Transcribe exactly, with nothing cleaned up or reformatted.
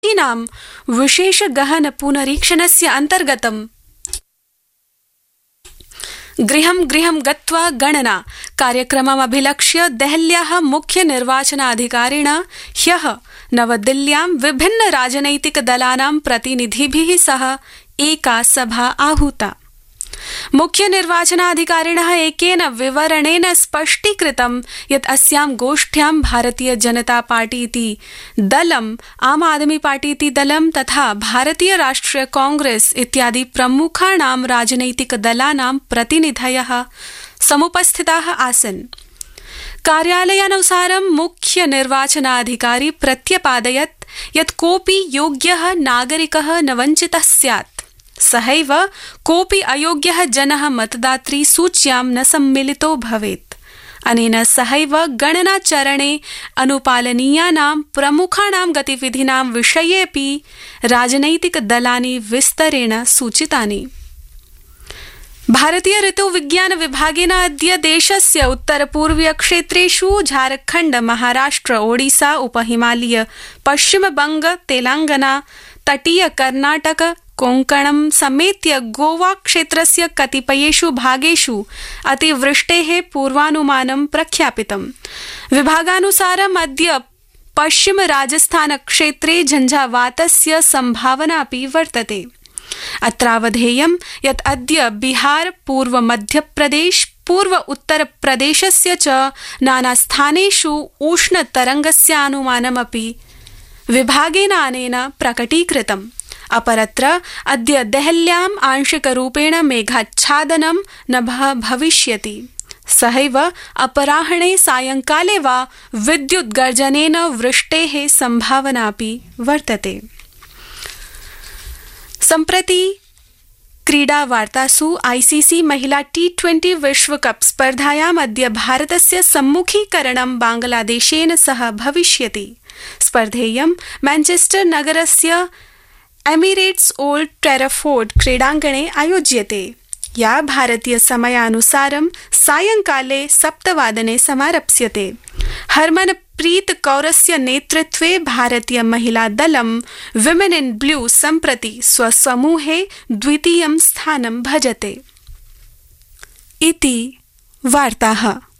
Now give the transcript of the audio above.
नाम विशेष गहन पुनरीक्षणस्य अन्तर्गतम् गृहं गृहं गत्वा गणना कार्यक्रममभिलक्ष्य देहल्याः मुख्य निर्वाचनाधिकारिणा ह्यः नवदिल्ल्यां विभिन्न राजनैतिकदलानां प्रतिनिधिभिः सह एका सभा आहूता। मुख्य निर्वाचनाधिकारिणः एकेन विवरणेन स्पष्टीकृतं यत् अस्यां गोष्ठ्यां भारतीय जनता पार्टी इति दलम्, आम आदमी पार्टी इति दलं तथा भारतीय राष्ट्रिय कांग्रेस इत्यादि प्रमुखाणां राजनैतिकदलानां प्रतिनिधयः समुपस्थिताः आसन्। कार्यालयानुसारं मुख्य निर्वाचनाधिकारी प्रत्यपादयत् यत् कोऽपि योग्यः नागरिकः न वञ्चितः स्यात्। सहैव कोऽपि अयोग्यः जनः मतदातृ सूच्यां न सम्मिलितो भवेत्। अनेन सहैव गणनाचरणे अनुपालनीयानां प्रमुखाणां गतिविधीनां विषयेऽपि राजनैतिकदलानि विस्तरेण सूचितानि। भारतीय ऋतुविज्ञान विभागेन अद्य देशस्य उत्तरपूर्वीय क्षेत्रेषु झारखण्ड, महाराष्ट्र, ओडिशा, उपहिमालय, पश्चिमबंग, तेलंगाना, तटीय कर्नाटक, कोंकणं समेत्य गोवा क्षेत्रस्य कतिपयेषु भागेषु अतिवृष्टेः पूर्वानुमानं प्रख्यापितम्। विभागानुसारम् अद्य पश्चिम राजस्थान क्षेत्रे झंझावातस्य संभावनापि वर्तते। अत्रावधेयं यत् अद्य बिहार, पूर्व मध्यप्रदेश, पूर्व उत्तरप्रदेशस्य च नानास्थानेषु उष्णतरङ्गस्य अनुमानमपि विभागेन अनेन प्रकटीकृतम्। अपरत्र अद्य देहल्याम् आंशिकरूपेण मेघाच्छादनं न भविष्यति। सहैव अपराह्णे सायंकाले वा विद्युत् गर्जनेन वृष्टेः संभावनापि वर्तते। सम्प्रति क्रीडावार्तासु आईसीसी महिला टी ट्वेंटी विश्वकप स्पर्धायाम् अद्य भारतस्य सम्मुखीकरणं बांग्लादेशेन सह भविष्यति। स्पर्धेयं मैनचेस्टर नगरस्य एमिरेट्स ओल्ड ट्रैफोर्ड क्रीडाङ्गणे आयोज्यते, या भारतीय समयानुसारं सायंकाले सप्तवादने समारप्स्यते। हरमनप्रीत कौरस्य नेतृत्वे भारतीय महिला दलं विमेन इन ब्लू सम्प्रति स्वसमूहे द्वितीयं स्थानं भजते। इति वार्ताः।